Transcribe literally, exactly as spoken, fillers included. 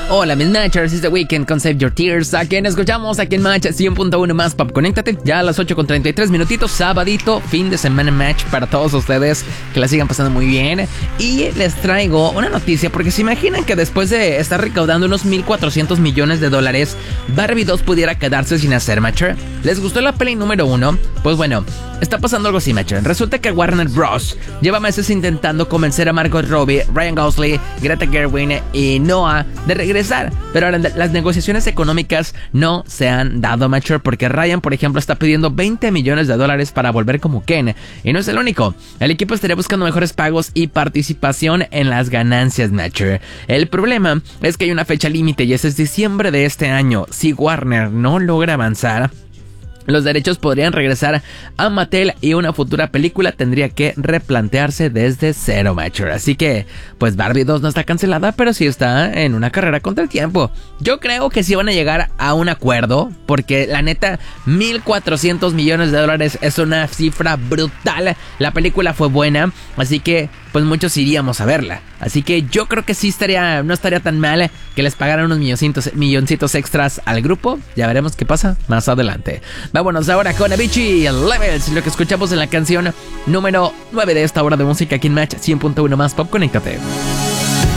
Hola mis Matchers, es The Weeknd con Save Your Tears. A quien escuchamos aquí en Match cien punto uno más Pop. Conéctate ya a las ocho con treinta y tres minutitos, sabadito, fin de semana Match para todos ustedes, que la sigan pasando muy bien. Y les traigo una noticia, porque se imaginan que después de estar recaudando unos mil cuatrocientos millones de dólares, Barbie dos pudiera quedarse sin hacer, Matcher. ¿Les gustó la peli número uno? Pues bueno, está pasando algo así, Matcher. Resulta que Warner Bros. Lleva meses intentando convencer a Margot Robbie, Ryan Gosling, Greta Gerwig y Noah de regresar, pero ahora las negociaciones económicas no se han dado, Matcher, porque Ryan, por ejemplo, está pidiendo veinte millones de dólares para volver como Ken, y no es el único. El equipo estaría buscando mejores pagos y participación en las ganancias, Matcher. El problema es que hay una fecha límite y ese es diciembre de este año. Si Warner no logra avanzar, los derechos podrían regresar a Mattel y una futura película tendría que replantearse desde cero, Matcher. Así que, pues Barbie dos no está cancelada, pero sí está en una carrera contra el tiempo. Yo creo que sí van a llegar a un acuerdo, porque la neta, mil cuatrocientos millones de dólares es una cifra brutal. La película fue buena, así que pues muchos iríamos a verla. Así que yo creo que sí estaría, no estaría tan mal que les pagaran unos milloncitos, milloncitos extras al grupo. Ya veremos qué pasa más adelante. Vámonos ahora con Avicii Levels, lo que escuchamos en la canción número nueve de esta hora de música aquí en Match cien punto uno más Pop. Conéctate.